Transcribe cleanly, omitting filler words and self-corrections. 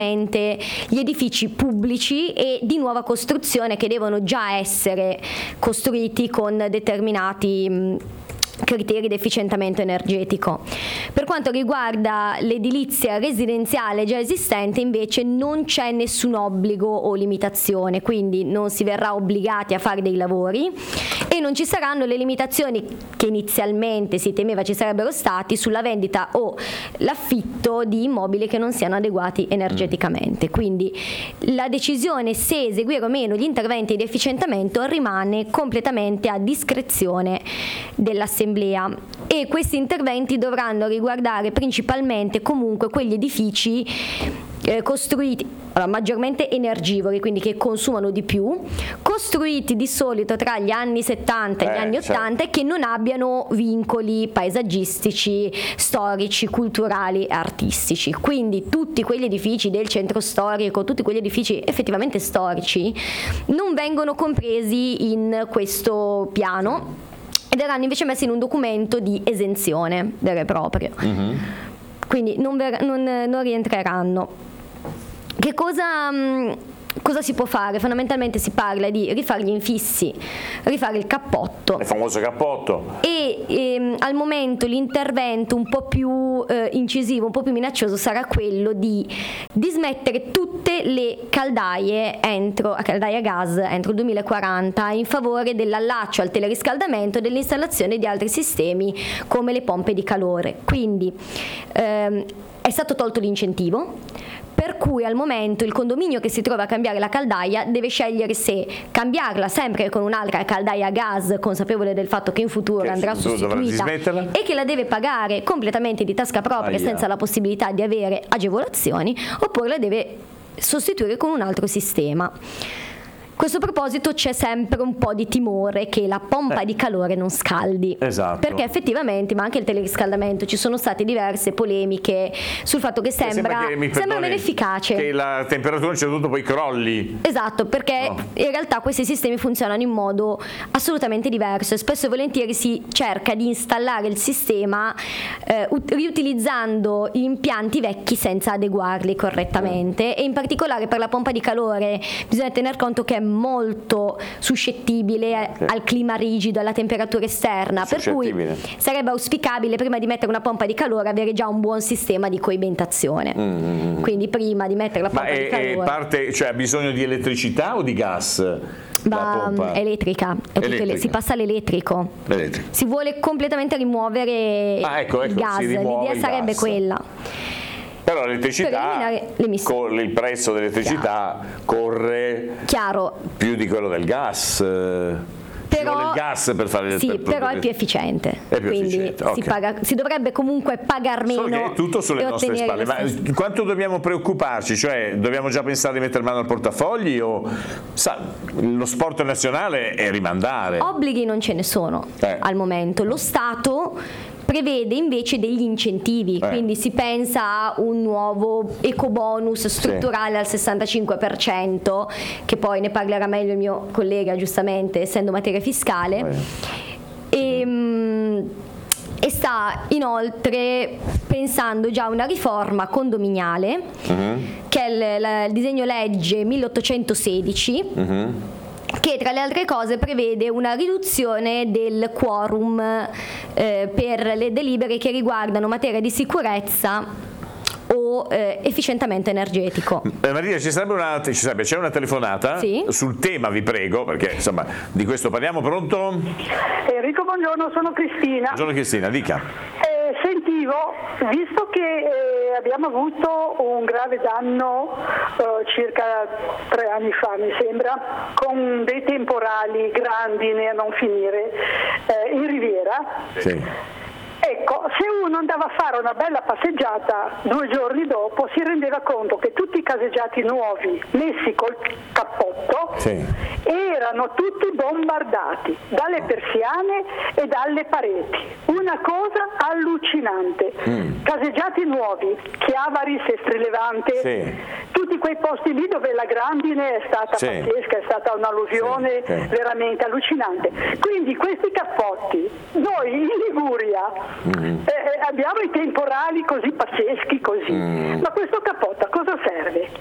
gli edifici pubblici e di nuova costruzione che devono già essere costruiti con determinati criteri di efficientamento energetico. Per quanto riguarda l'edilizia residenziale già esistente, invece non c'è nessun obbligo o limitazione, quindi non si verrà obbligati a fare dei lavori e non ci saranno le limitazioni che inizialmente si temeva ci sarebbero stati sulla vendita o l'affitto di immobili che non siano adeguati energeticamente. Quindi la decisione se eseguire o meno gli interventi di efficientamento rimane completamente a discrezione dell'Assemblea, e questi interventi dovranno riguardare principalmente comunque quegli edifici costruiti maggiormente energivori, quindi che consumano di più, costruiti di solito tra gli anni 70 e gli anni 80 e che non abbiano vincoli paesaggistici, storici, culturali e artistici. Quindi tutti quegli edifici del centro storico, tutti quegli edifici effettivamente storici non vengono compresi in questo piano ed verranno invece messi in un documento di esenzione vero e proprio. Quindi non rientreranno. Che cosa si può fare? Fondamentalmente si parla di rifare gli infissi, rifare il cappotto. Il famoso cappotto. E al momento l'intervento un po' più incisivo, un po' più minaccioso sarà quello di dismettere tutte le caldaie a gas entro il 2040 in favore dell'allaccio al teleriscaldamento e dell'installazione di altri sistemi come le pompe di calore. Quindi è stato tolto l'incentivo, per cui al momento il condominio che si trova a cambiare la caldaia deve scegliere se cambiarla sempre con un'altra caldaia a gas, consapevole del fatto che in futuro andrà sostituita e che la deve pagare completamente di tasca propria senza la possibilità di avere agevolazioni, oppure la deve sostituire con un altro sistema. A questo proposito c'è sempre un po' di timore che la pompa di calore non scaldi, perché effettivamente, ma anche il teleriscaldamento, ci sono state diverse polemiche sul fatto che sembra meno efficace, che la temperatura a un certo punto poi crolli. Esatto, perché in realtà questi sistemi funzionano in modo assolutamente diverso e spesso e volentieri si cerca di installare il sistema riutilizzando gli impianti vecchi senza adeguarli correttamente, e in particolare per la pompa di calore bisogna tener conto che è molto suscettibile al clima rigido, alla temperatura esterna, per cui sarebbe auspicabile prima di mettere una pompa di calore avere già un buon sistema di coibentazione. Quindi prima di mettere la pompa di calore ha bisogno di elettricità o di gas? Elettrica, si passa all'elettrico. Si vuole completamente rimuovere il gas, l'idea sarebbe quella. Però l'elettricità, il prezzo dell'elettricità corre più di quello del gas. Però il gas per fare però è più efficiente. Quindi si dovrebbe comunque pagar meno. Solo che è tutto sulle nostre spalle. Ma quanto dobbiamo preoccuparci? Cioè, dobbiamo già pensare di mettere mano al portafogli o lo sport nazionale è rimandare? Obblighi non ce ne sono al momento. Lo Stato prevede invece degli incentivi, quindi si pensa a un nuovo ecobonus strutturale al 65%, che poi ne parlerà meglio il mio collega, giustamente, essendo materia fiscale, e sta inoltre pensando già a una riforma condominiale, che è il disegno legge 1816, che tra le altre cose prevede una riduzione del quorum per le delibere che riguardano materia di sicurezza o efficientamento energetico. Maria, c'è una telefonata sul tema, vi prego, perché insomma di questo parliamo. Pronto? Enrico, buongiorno, sono Cristina. Buongiorno Cristina, dica. Sentivo, visto che abbiamo avuto un grave danno circa 3 anni fa, mi sembra, con dei temporali grandi a non finire in Riviera. Ecco, se uno andava a fare una bella passeggiata 2 giorni dopo si rendeva conto che tutti i caseggiati nuovi messi col cappotto erano tutti bombardati dalle persiane e dalle pareti. Una cosa allucinante. Caseggiati nuovi, Chiavari, Sestri Levante, tutti quei posti lì dove la grandine è stata pazzesca, è stata un'alluvione veramente allucinante. Quindi questi cappotti, noi in Liguria abbiamo i temporali così pazzeschi così, ma questo cappotto a cosa serve?